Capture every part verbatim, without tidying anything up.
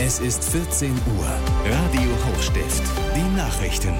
Es ist vierzehn Uhr. Radio Hochstift. Die Nachrichten.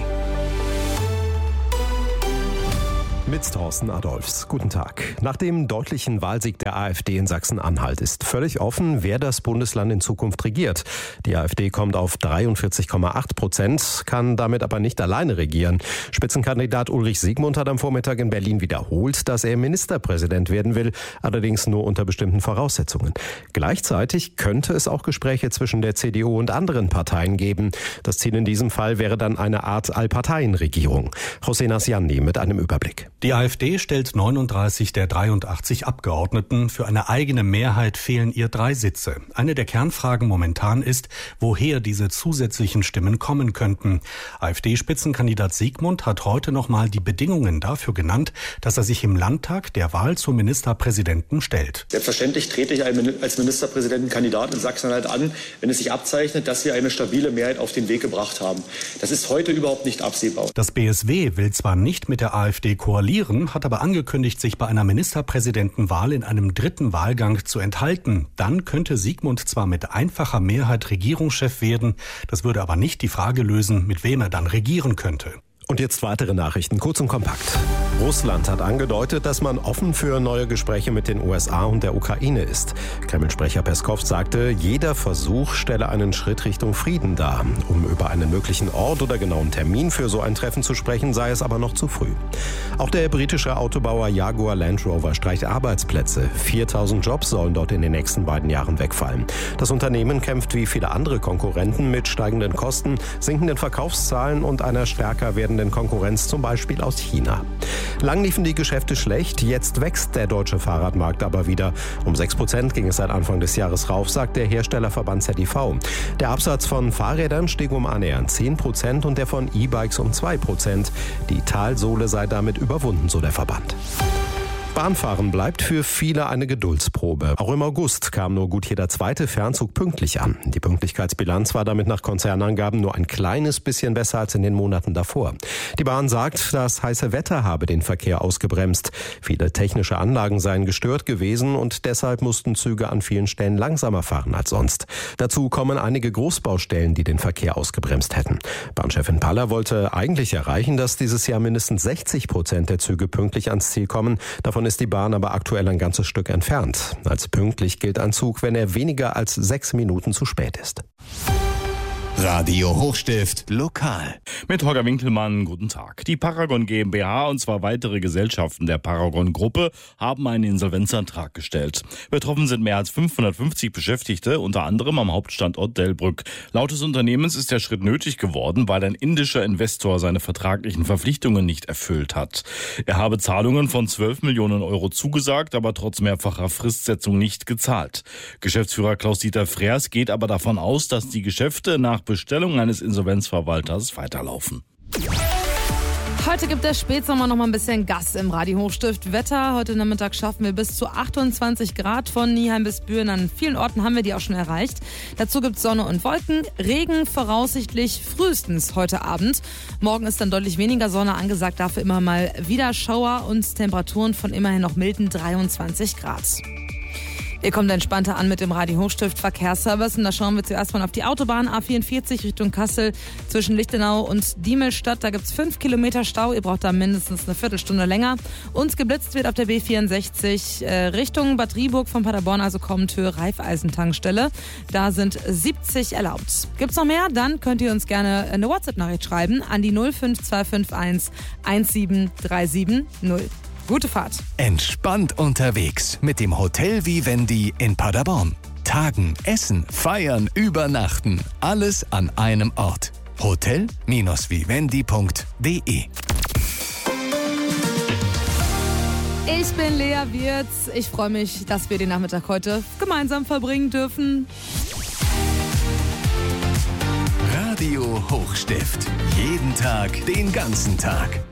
Mit Thorsten Adolphs. Guten Tag. Nach dem deutlichen Wahlsieg der AfD in Sachsen-Anhalt ist völlig offen, wer das Bundesland in Zukunft regiert. Die AfD kommt auf dreiundvierzig Komma acht Prozent, kann damit aber nicht alleine regieren. Spitzenkandidat Ulrich Siegmund hat am Vormittag in Berlin wiederholt, dass er Ministerpräsident werden will, allerdings nur unter bestimmten Voraussetzungen. Gleichzeitig könnte es auch Gespräche zwischen der C D U und anderen Parteien geben. Das Ziel in diesem Fall wäre dann eine Art Allparteienregierung. José Nasciani mit einem Überblick. Die AfD stellt neununddreißig der dreiundachtzig Abgeordneten. Für eine eigene Mehrheit fehlen ihr drei Sitze. Eine der Kernfragen momentan ist, woher diese zusätzlichen Stimmen kommen könnten. AfD-Spitzenkandidat Siegmund hat heute nochmal die Bedingungen dafür genannt, dass er sich im Landtag der Wahl zum Ministerpräsidenten stellt. Selbstverständlich trete ich als Ministerpräsidentenkandidat in Sachsen-Anhalt an, wenn es sich abzeichnet, dass wir eine stabile Mehrheit auf den Weg gebracht haben. Das ist heute überhaupt nicht absehbar. Das B S W will zwar nicht mit der AfD koalieren, hat aber angekündigt, sich bei einer Ministerpräsidentenwahl in einem dritten Wahlgang zu enthalten. Dann könnte Siegmund zwar mit einfacher Mehrheit Regierungschef werden, das würde aber nicht die Frage lösen, mit wem er dann regieren könnte. Und jetzt weitere Nachrichten, kurz und kompakt. Russland hat angedeutet, dass man offen für neue Gespräche mit den U S A und der Ukraine ist. Kreml-Sprecher Peskov sagte, jeder Versuch stelle einen Schritt Richtung Frieden dar. Um über einen möglichen Ort oder genauen Termin für so ein Treffen zu sprechen, sei es aber noch zu früh. Auch der britische Autobauer Jaguar Land Rover streicht Arbeitsplätze. viertausend Jobs sollen dort in den nächsten beiden Jahren wegfallen. Das Unternehmen kämpft wie viele andere Konkurrenten mit steigenden Kosten, sinkenden Verkaufszahlen und einer stärker werdenden Konkurrenz, zum Beispiel aus China. Lang liefen die Geschäfte schlecht, jetzt wächst der deutsche Fahrradmarkt aber wieder. Um sechs Prozent ging es seit Anfang des Jahres rauf, sagt der Herstellerverband Z I V. Der Absatz von Fahrrädern stieg um annähernd zehn Prozent und der von E-Bikes um zwei Prozent. Die Talsohle sei damit überwunden, so der Verband. Bahnfahren bleibt für viele eine Geduldsprobe. Auch im August kam nur gut jeder zweite Fernzug pünktlich an. Die Pünktlichkeitsbilanz war damit nach Konzernangaben nur ein kleines bisschen besser als in den Monaten davor. Die Bahn sagt, das heiße Wetter habe den Verkehr ausgebremst. Viele technische Anlagen seien gestört gewesen und deshalb mussten Züge an vielen Stellen langsamer fahren als sonst. Dazu kommen einige Großbaustellen, die den Verkehr ausgebremst hätten. Bahnchefin Paller wollte eigentlich erreichen, dass dieses Jahr mindestens sechzig Prozent der Züge pünktlich ans Ziel kommen. Davon ist die Bahn aber aktuell ein ganzes Stück entfernt. Als pünktlich gilt ein Zug, wenn er weniger als sechs Minuten zu spät ist. Radio Hochstift lokal. Mit Holger Winkelmann, guten Tag. Die Paragon GmbH und zwei weitere Gesellschaften der Paragon-Gruppe haben einen Insolvenzantrag gestellt. Betroffen sind mehr als fünfhundertfünfzig Beschäftigte, unter anderem am Hauptstandort Delbrück. Laut des Unternehmens ist der Schritt nötig geworden, weil ein indischer Investor seine vertraglichen Verpflichtungen nicht erfüllt hat. Er habe Zahlungen von zwölf Millionen Euro zugesagt, aber trotz mehrfacher Fristsetzung nicht gezahlt. Geschäftsführer Klaus-Dieter Freers geht aber davon aus, dass die Geschäfte nach Bestellung eines Insolvenzverwalters weiterlaufen. Heute gibt der Spätsommer noch mal ein bisschen Gas im Radio Hochstift. Wetter, heute Nachmittag schaffen wir bis zu achtundzwanzig Grad von Nieheim bis Büren. An vielen Orten haben wir die auch schon erreicht. Dazu gibt es Sonne und Wolken, Regen voraussichtlich frühestens heute Abend. Morgen ist dann deutlich weniger Sonne angesagt, dafür immer mal wieder Schauer und Temperaturen von immerhin noch milden dreiundzwanzig Grad. Ihr kommt entspannter an mit dem Radio Hochstift Verkehrsservice und da schauen wir zuerst mal auf die Autobahn A vierundvierzig Richtung Kassel zwischen Lichtenau und Diemelstadt. Da gibt es fünf Kilometer Stau, ihr braucht da mindestens eine Viertelstunde länger. Und geblitzt wird auf der B vierundsechzig äh, Richtung Bad Rieburg von Paderborn, also kommend Höhe Raiffeisentankstelle. Da sind siebzig erlaubt. Gibt's noch mehr? Dann könnt ihr uns gerne eine WhatsApp-Nachricht schreiben an die null fünf zwei fünf eins eins sieben drei sieben null. Gute Fahrt. Entspannt unterwegs mit dem Hotel Vivendi in Paderborn. Tagen, essen, feiern, übernachten. Alles an einem Ort. hotel Vivendi punkt de. Ich bin Lea Wirz. Ich freue mich, dass wir den Nachmittag heute gemeinsam verbringen dürfen. Radio Hochstift. Jeden Tag, den ganzen Tag.